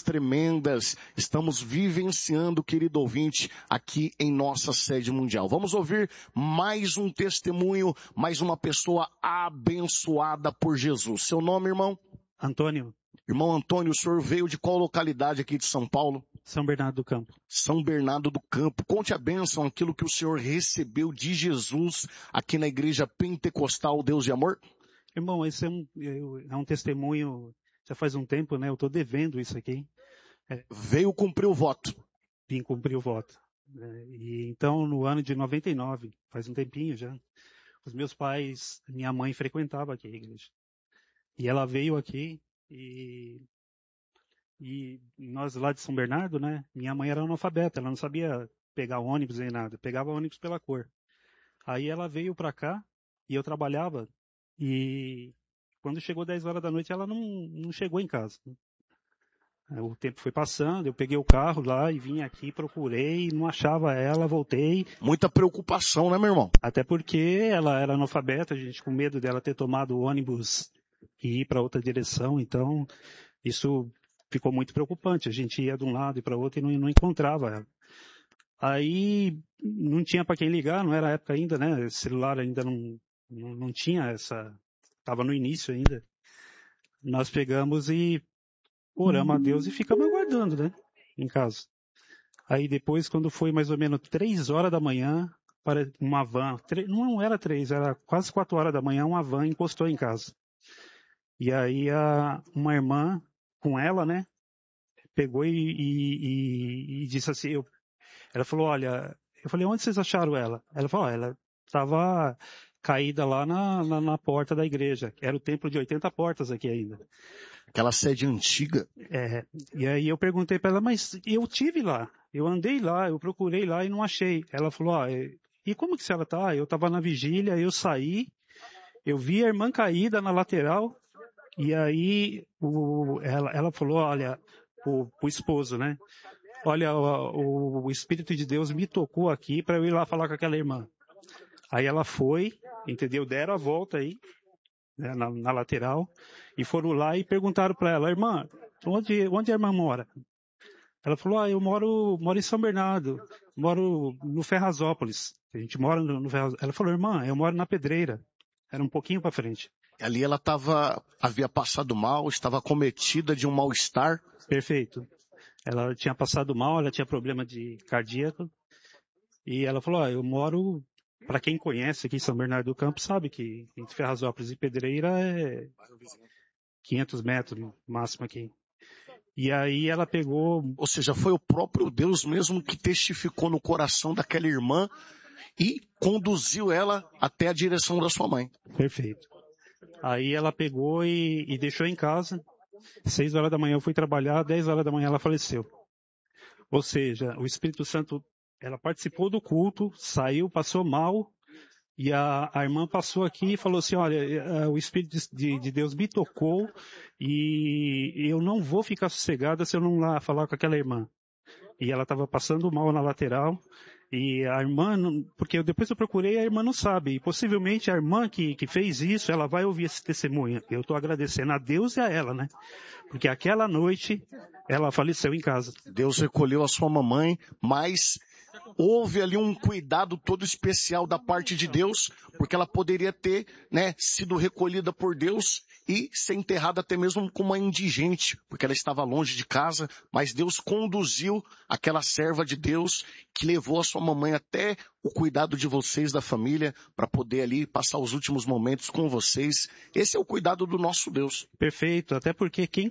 coisas tremendas estamos vivenciando, querido ouvinte, aqui em nossa sede mundial. Vamos ouvir mais um testemunho, mais uma pessoa abençoada por Jesus. Seu nome, irmão? Antônio. Irmão Antônio, o senhor veio de qual localidade aqui de São Paulo? São Bernardo do Campo. São Bernardo do Campo. Conte a bênção, aquilo que o senhor recebeu de Jesus aqui na Igreja Pentecostal Deus de Amor. Irmão, esse é um testemunho, já faz um tempo, né? Eu estou devendo isso aqui. Veio cumprir o voto. Vim cumprir o voto. E então, no ano de 99, faz um tempinho já, os meus pais, minha mãe frequentava aqui a igreja. E ela veio aqui e nós lá de São Bernardo, né? Minha mãe era analfabeta, ela não sabia pegar ônibus nem nada, pegava ônibus pela cor. Aí ela veio para cá e eu trabalhava e quando chegou 10 horas da noite ela não chegou em casa. O tempo foi passando, eu peguei o carro lá e vim aqui, procurei, não achava ela, voltei. Muita preocupação, né, meu irmão? Até porque ela era analfabeta, a gente com medo dela ter tomado o ônibus e ir para outra direção, então isso ficou muito preocupante. A gente ia de um lado e para outro e não encontrava ela. Aí não tinha para quem ligar, não era a época ainda, né? O celular ainda não tinha essa... Estava no início ainda. Nós pegamos e oramos a Deus e ficamos aguardando, né? Em casa. Aí depois, quando foi mais ou menos 3 horas da manhã, uma van, não era 3, era quase 4 horas da manhã, uma van encostou em casa. E aí uma irmã com ela, né? Pegou e disse assim, ela falou, olha, eu falei, onde vocês acharam ela? Ela falou, ela estava caída lá na porta da igreja. Era o templo de 80 portas aqui ainda. Aquela sede antiga. E aí eu perguntei para ela, mas eu tive lá, eu andei lá, eu procurei lá e não achei. Ela falou, e como que ela tá? Eu estava na vigília, eu saí, eu vi a irmã caída na lateral, e aí ela falou, olha, o esposo, né? Olha, o Espírito de Deus me tocou aqui para eu ir lá falar com aquela irmã. Aí ela foi, entendeu? Deram a volta aí, né, na lateral, e foram lá e perguntaram para ela, irmã, onde a irmã mora? Ela falou, eu moro em São Bernardo, moro no Ferrazópolis. A gente mora no Ferrazópolis. Ela falou, irmã, eu moro na Pedreira. Era um pouquinho para frente. Ali ela havia passado mal, estava acometida de um mal-estar. Perfeito. Ela tinha passado mal, ela tinha problema de cardíaco. E ela falou, eu moro, para quem conhece aqui em São Bernardo do Campo, sabe que entre Ferrazópolis e Pedreira é 500 metros no máximo aqui. E aí ela pegou... Ou seja, foi o próprio Deus mesmo que testificou no coração daquela irmã e conduziu ela até a direção da sua mãe. Perfeito. Aí ela pegou e deixou em casa. 6 horas da manhã eu fui trabalhar, 10 horas da manhã ela faleceu. Ou seja, o Espírito Santo, ela participou do culto, saiu, passou mal, e a irmã passou aqui e falou assim, olha, o Espírito de Deus me tocou e eu não vou ficar sossegada se eu não lá falar com aquela irmã. E ela estava passando mal na lateral, e a irmã, porque depois eu procurei, a irmã não sabe. E possivelmente a irmã que fez isso, ela vai ouvir esse testemunho. Eu estou agradecendo a Deus e a ela, né? Porque aquela noite, ela faleceu em casa. Deus recolheu a sua mamãe, mas houve ali um cuidado todo especial da parte de Deus, porque ela poderia ter, sido recolhida por Deus e ser enterrada até mesmo como uma indigente, porque ela estava longe de casa, mas Deus conduziu aquela serva de Deus que levou a sua mamãe até o cuidado de vocês, da família, para poder ali passar os últimos momentos com vocês. Esse é o cuidado do nosso Deus. Perfeito, até porque quem